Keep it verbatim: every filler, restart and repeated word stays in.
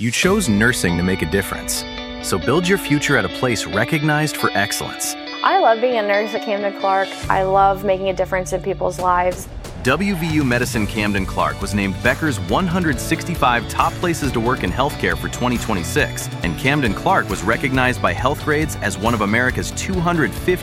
You chose nursing to make a difference. So build your future at a place recognized for excellence. I love being a nurse at Camden Clark. I love making a difference in people's lives. W V U Medicine Camden Clark was named Becker's one hundred sixty-five Top Places to Work in Healthcare for twenty twenty-six, and Camden Clark was recognized by Healthgrades as one of America's two hundred fifty